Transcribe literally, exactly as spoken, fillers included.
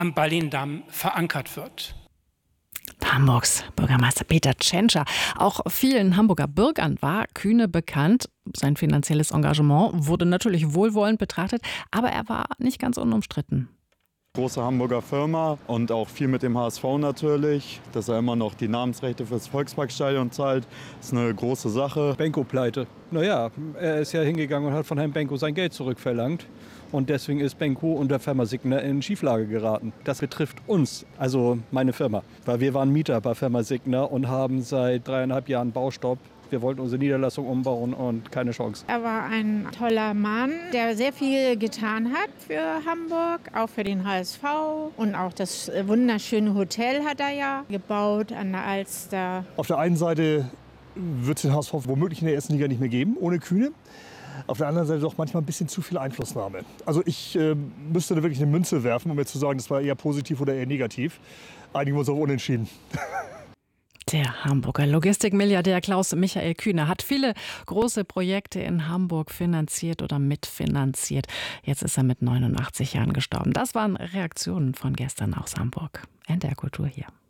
am Berlin-Damm verankert wird. Hamburgs Bürgermeister Peter Tschentscher. Auch vielen Hamburger Bürgern war Kühne bekannt. Sein finanzielles Engagement wurde natürlich wohlwollend betrachtet, aber er war nicht ganz unumstritten. Große Hamburger Firma und auch viel mit dem H S V natürlich. Dass er immer noch die Namensrechte fürs Volksparkstadion zahlt, ist eine große Sache. Benko-Pleite. Naja, er ist ja hingegangen und hat von Herrn Benko sein Geld zurückverlangt. Und deswegen ist Benko und der Firma Signa in Schieflage geraten. Das betrifft uns, also meine Firma. Weil wir waren Mieter bei Firma Signa und haben seit dreieinhalb Jahren Baustopp. Wir wollten unsere Niederlassung umbauen und keine Chance. Er war ein toller Mann, der sehr viel getan hat für Hamburg, auch für den H S V. Und auch das wunderschöne Hotel hat er ja gebaut an der Alster. Auf der einen Seite wird es den H S V womöglich in der ersten Liga nicht mehr geben, ohne Kühne. Auf der anderen Seite doch manchmal ein bisschen zu viel Einflussnahme. Also ich äh, müsste da wirklich eine Münze werfen, um jetzt zu sagen, das war eher positiv oder eher negativ. Einigen wir uns auf Unentschieden. Der Hamburger Logistikmilliardär Klaus Michael Kühne hat viele große Projekte in Hamburg finanziert oder mitfinanziert. Jetzt ist er mit neunundachtzig Jahren gestorben. Das waren Reaktionen von gestern aus Hamburg. N D R Kultur hier.